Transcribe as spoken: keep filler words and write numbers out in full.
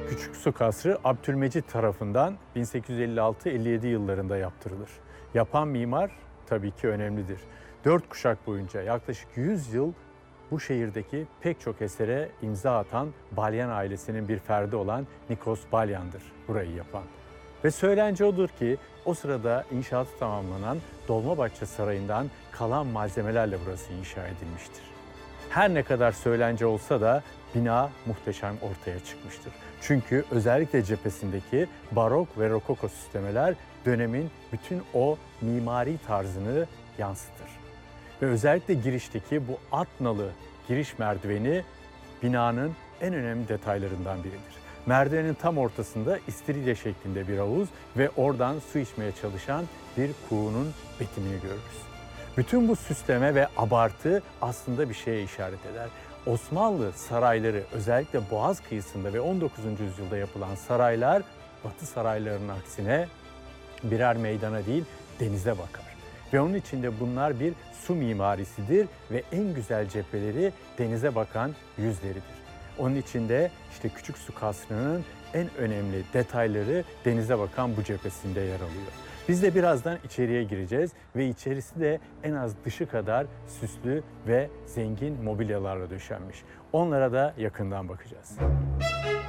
Küçük Su Kasrı Abdülmecit tarafından bin sekiz yüz elli altı elli yedi yıllarında yaptırılır. Yapan mimar tabii ki önemlidir. Dört kuşak boyunca yaklaşık yüz yıl bu şehirdeki pek çok esere imza atan Balyan ailesinin bir ferdi olan Nikos Balyan'dır burayı yapan. Ve söylence odur ki o sırada inşaatı tamamlanan Dolmabahçe Sarayı'ndan kalan malzemelerle burası inşa edilmiştir. Her ne kadar söylence olsa da bina muhteşem ortaya çıkmıştır. Çünkü özellikle cephesindeki barok ve rokoko süslemeler dönemin bütün o mimari tarzını yansıtır. Ve özellikle girişteki bu at nalı giriş merdiveni binanın en önemli detaylarından biridir. Merdivenin tam ortasında istiridye şeklinde bir havuz ve oradan su içmeye çalışan bir kuğunun betimini görürüz. Bütün bu süsleme ve abartı aslında bir şeye işaret eder. Osmanlı sarayları, özellikle Boğaz kıyısında ve on dokuzuncu yüzyılda yapılan saraylar Batı saraylarının aksine birer meydana değil denize bakar. Ve onun içinde bunlar bir su mimarisidir ve en güzel cepheleri denize bakan yüzleridir. Onun içinde işte Küçük Su Kasrı'nın en önemli detayları denize bakan bu cephesinde yer alıyor. Biz de birazdan içeriye gireceğiz ve içerisi de en az dışı kadar süslü ve zengin mobilyalarla döşenmiş. Onlara da yakından bakacağız.